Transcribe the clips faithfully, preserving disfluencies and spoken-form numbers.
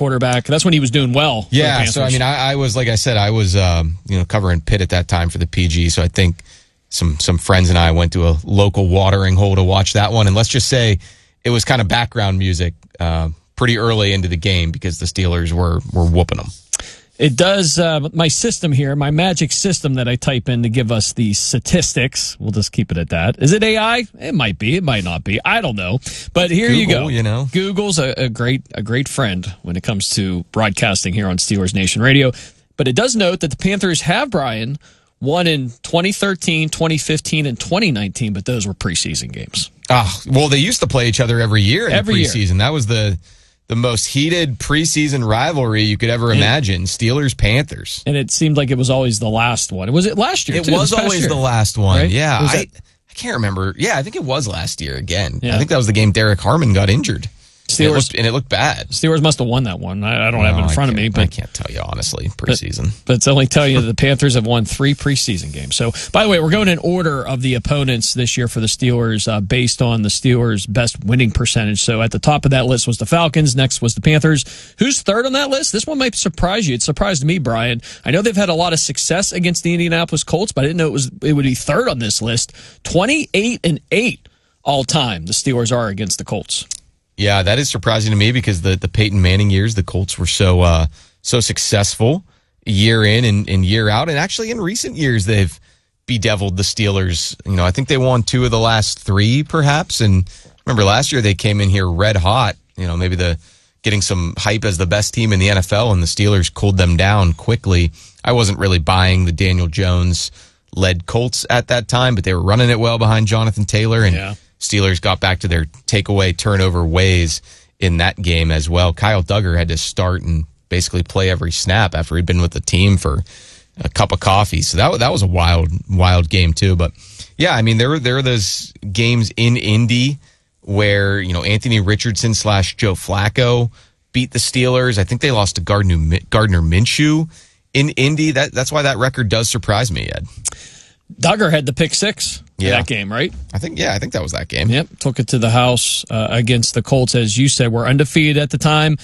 quarterback. That's when he was doing well. Yeah, so I mean, I, I was, like I said, I was um, you know covering Pitt at that time for the P G, so I think some some friends and I went to a local watering hole to watch that one, and let's just say it was kind of background music uh, pretty early into the game because the Steelers were were whooping them. It does, uh, my system here, my magic system that I type in to give us the statistics. We'll just keep it at that. Is it A I? It might be. It might not be. I don't know. But here Google, you go. You know. Google's a, a great a great friend when it comes to broadcasting here on Steelers Nation Radio. But it does note that the Panthers have, Brian, won in twenty thirteen, twenty fifteen, and twenty nineteen, but those were preseason games. Oh, well, they used to play each other every year in every the preseason. Year. That was the... the most heated preseason rivalry you could ever imagine, Steelers-Panthers. And it seemed like it was always the last one. Was it last year, It too? was always year. the last one, right? yeah. I, that- I can't remember. Yeah, I think it was last year again. Yeah. I think that was the game Derek Harmon got injured. Steelers, and, it looked, and it looked bad. Steelers must have won that one. I, I don't have it in front of me. But I can't tell you, honestly, preseason. But, but it's only tell you the Panthers have won three preseason games. So, by the way, we're going in order of the opponents this year for the Steelers uh, based on the Steelers' best winning percentage. So at the top of that list was the Falcons. Next was the Panthers. Who's third on that list? This one might surprise you. It surprised me, Brian. I know they've had a lot of success against the Indianapolis Colts, but I didn't know it was it would be third on this list. twenty-eight and eight all time the Steelers are against the Colts. Yeah, that is surprising to me because the, the Peyton Manning years, the Colts were so uh, so successful year in and, and year out. And actually in recent years, they've bedeviled the Steelers. You know, I think they won two of the last three, perhaps. And remember last year they came in here red hot, you know, maybe the getting some hype as the best team in the N F L, and the Steelers cooled them down quickly. I wasn't really buying the Daniel Jones-led Colts at that time, but they were running it well behind Jonathan Taylor, and yeah. Steelers got back to their takeaway turnover ways in that game as well. Kyle Duggar had to start and basically play every snap after he'd been with the team for a cup of coffee. So that that was a wild, wild game too. But yeah, I mean, there were there were those games in Indy where, you know, Anthony Richardson slash Joe Flacco beat the Steelers. I think they lost to Gardner Gardner Minshew in Indy. That that's why that record does surprise me, Ed. Duggar had the pick six in Yeah. that game, right? I think, yeah, I think that was that game. Yep, took it to the house uh, against the Colts, as you said. We're undefeated at the time,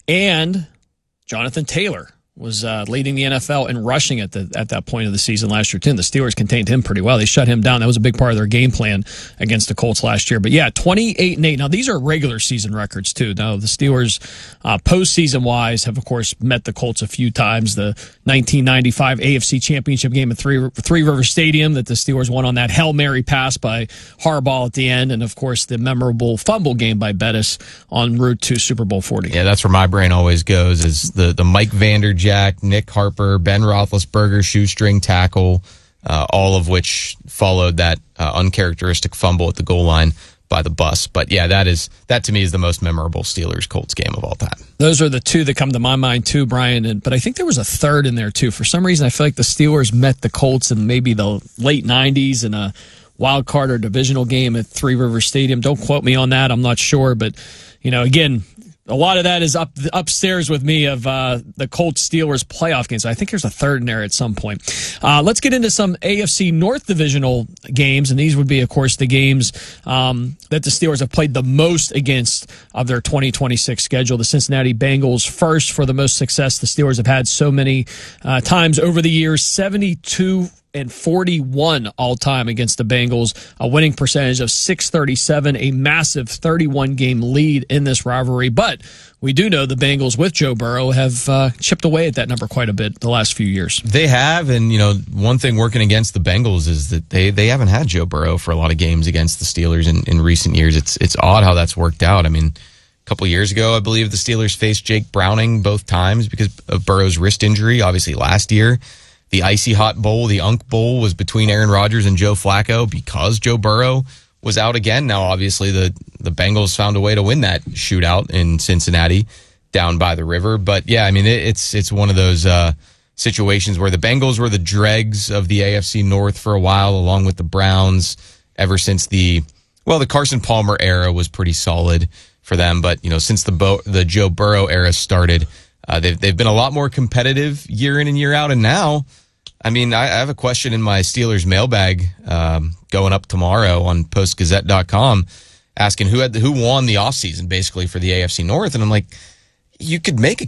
and Jonathan Taylor was uh, leading the N F L in rushing at the at that point of the season last year, too. And the Steelers contained him pretty well. They shut him down. That was a big part of their game plan against the Colts last year. But, yeah, twenty-eight and eight. Now, these are regular season records, too. Now, the Steelers, uh, postseason-wise, have, of course, met the Colts a few times. The nineteen ninety-five A F C Championship game at Three, Three River Stadium that the Steelers won on that Hail Mary pass by Harbaugh at the end. And, of course, the memorable fumble game by Bettis on route to Super Bowl forty. Yeah, that's where my brain always goes, is the, the Mike Vanderjack, Nick Harper, Ben Roethlisberger shoestring tackle, uh, all of which followed that uh, uncharacteristic fumble at the goal line by the bus. But yeah, that is that to me is the most memorable Steelers-Colts game of all time. Those are the two that come to my mind too, Brian. And, but I think there was a third in there too. For some reason, I feel like the Steelers met the Colts in maybe the late nineties in a wild card or divisional game at Three River Stadium. Don't quote me on that. I'm not sure. But, you know, again, a lot of that is up upstairs with me of uh, the Colts Steelers playoff games. I think there's a third in there at some point. Uh, let's get into some A F C North divisional games, and these would be, of course, the games um, that the Steelers have played the most against of their twenty twenty-six schedule. The Cincinnati Bengals first for the most success the Steelers have had so many uh, times over the years, seventy-two and forty-one all time against the Bengals, a winning percentage of six thirty-seven, a massive thirty-one game lead in this rivalry. But we do know the Bengals with Joe Burrow have uh, chipped away at that number quite a bit the last few years. They have, and you know, one thing working against the Bengals is that they they haven't had Joe Burrow for a lot of games against the Steelers in, in recent years. It's it's odd how that's worked out. I mean, a couple of years ago, I believe the Steelers faced Jake Browning both times because of Burrow's wrist injury. Obviously, last year, the Icy Hot Bowl, the Unk Bowl, was between Aaron Rodgers and Joe Flacco because Joe Burrow was out again. Now, obviously, the, the Bengals found a way to win that shootout in Cincinnati down by the river. But, yeah, I mean, it, it's it's one of those uh, situations where the Bengals were the dregs of the A F C North for a while, along with the Browns, ever since the, well, the Carson Palmer era was pretty solid for them. But, you know, since the Bo- the Joe Burrow era started, Uh, they've, they've been a lot more competitive year in and year out. And now, I mean, I, I have a question in my Steelers mailbag um, going up tomorrow on post gazette dot com asking who had who won the offseason basically for the A F C North. And I'm like, you could make a